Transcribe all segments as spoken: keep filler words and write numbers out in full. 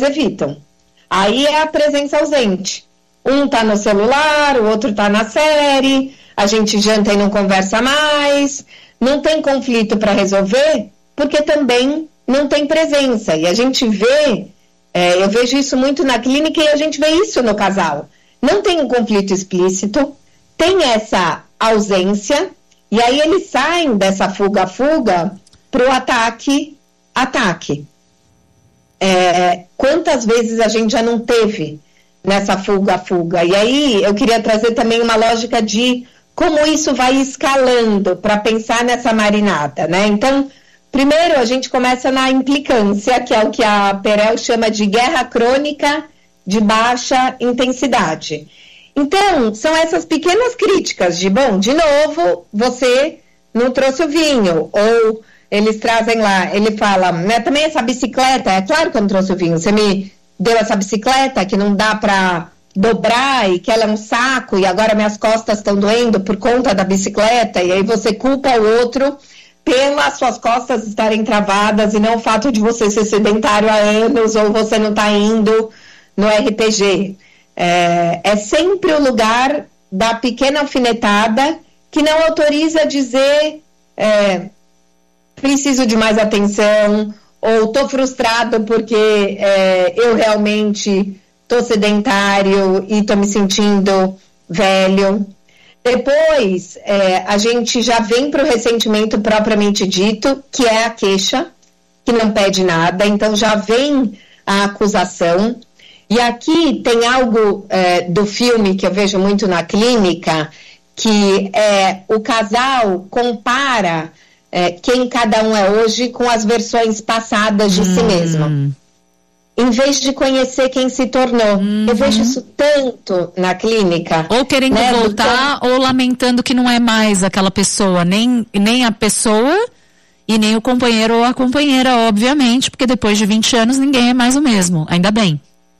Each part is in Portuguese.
evitam. Aí é a presença ausente. Um tá no celular, o outro tá na série, a gente janta e não conversa mais, não tem conflito para resolver, porque também não tem presença. E a gente vê, é, eu vejo isso muito na clínica e a gente vê isso no casal. Não tem um conflito explícito, tem essa ausência, e aí eles saem dessa fuga-fuga pro ataque-ataque. É, quantas vezes a gente já não teve nessa fuga-fuga? E aí eu queria trazer também uma lógica de como isso vai escalando para pensar nessa marinada, né? Então, primeiro a gente começa na implicância, que é o que a Perel chama de guerra crônica de baixa intensidade. Então, são essas pequenas críticas de, bom, de novo, você não trouxe o vinho, ou eles trazem lá, ele fala, né, também essa bicicleta, é claro que eu não trouxe o vinho, você me deu essa bicicleta que não dá para dobrar e que ela é um saco e agora minhas costas estão doendo por conta da bicicleta, e aí você culpa o outro pelas suas costas estarem travadas e não o fato de você ser sedentário há anos ou você não estar tá indo no R P G. É, é sempre o lugar da pequena alfinetada que não autoriza a dizer é, preciso de mais atenção, ou estou frustrado porque é, eu realmente estou sedentário e estou me sentindo velho. Depois, é, a gente já vem para o ressentimento propriamente dito, que é a queixa, que não pede nada, então já vem a acusação. E aqui tem algo é, do filme que eu vejo muito na clínica, que é o casal compara é, quem cada um é hoje com as versões passadas de hum. si mesmo, em vez de conhecer quem se tornou. Uhum. Eu vejo isso tanto na clínica. Ou querendo né, voltar, então... ou lamentando que não é mais aquela pessoa, nem, nem a pessoa e nem o companheiro ou a companheira, obviamente, porque depois de vinte anos ninguém é mais o mesmo, ainda bem.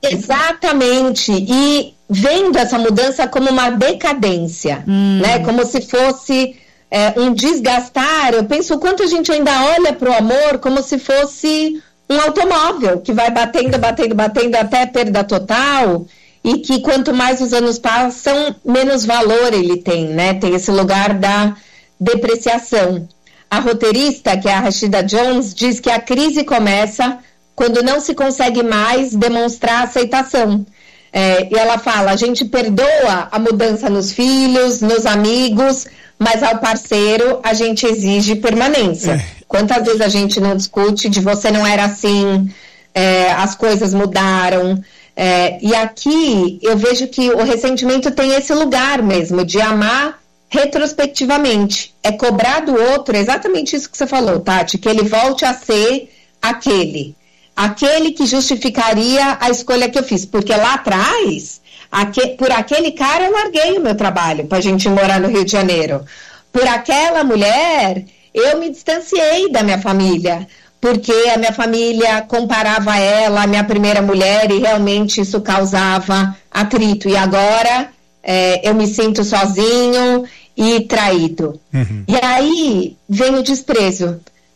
Exatamente, e vendo essa mudança como uma decadência, hum. né, como se fosse é, um desgastar. Eu penso o quanto a gente ainda olha para o amor como se fosse um automóvel que vai batendo, batendo, batendo até perda total, e que quanto mais os anos passam, menos valor ele tem, né, tem esse lugar da depreciação. A roteirista, que é a Rashida Jones, diz que a crise começa quando não se consegue mais demonstrar aceitação. É, e ela fala, a gente perdoa a mudança nos filhos, nos amigos, mas ao parceiro a gente exige permanência. É. Quantas vezes a gente não discute de você não era assim, é, as coisas mudaram. É, e aqui eu vejo que o ressentimento tem esse lugar mesmo, de amar retrospectivamente. É cobrar do outro, exatamente isso que você falou, Tati, que ele volte a ser aquele. Aquele que justificaria a escolha que eu fiz, porque lá atrás, aque, por aquele cara eu larguei o meu trabalho para a gente morar no Rio de Janeiro. Por aquela mulher, eu me distanciei da minha família, porque a minha família comparava ela à minha primeira mulher e realmente isso causava atrito. E agora é, eu me sinto sozinho e traído. Uhum. E aí vem o desprezo.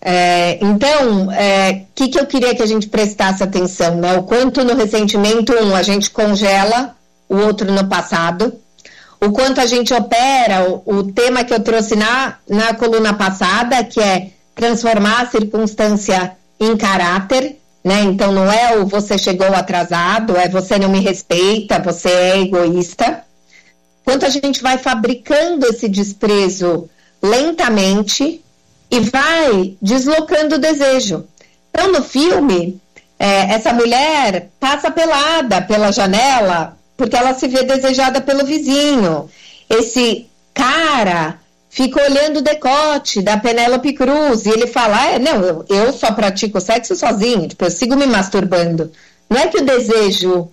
É, então, o é, que, que eu queria que a gente prestasse atenção, né? O quanto no ressentimento, um, a gente congela o outro no passado, o quanto a gente opera o, o tema que eu trouxe na, na coluna passada, que é transformar a circunstância em caráter, né? Então não é o você chegou atrasado, é você não me respeita, você é egoísta. Quanto a gente vai fabricando esse desprezo lentamente e vai deslocando o desejo. Então, no filme, é, essa mulher passa pelada pela janela porque ela se vê desejada pelo vizinho. Esse cara fica olhando o decote da Penélope Cruz e ele fala, ah, não, eu, eu só pratico sexo sozinho, tipo, eu sigo me masturbando. Não é que o desejo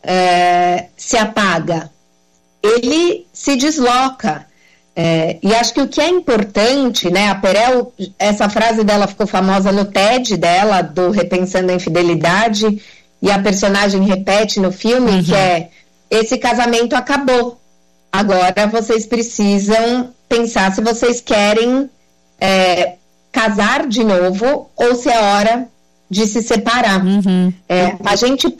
é, se apaga, ele se desloca. É, e acho que o que é importante, né, a Perel, essa frase dela ficou famosa no TED dela, do Repensando a Infidelidade, e a personagem repete no filme, uhum. que é, esse casamento acabou, agora vocês precisam pensar se vocês querem é, casar de novo, ou se é hora de se separar. Uhum. É, a gente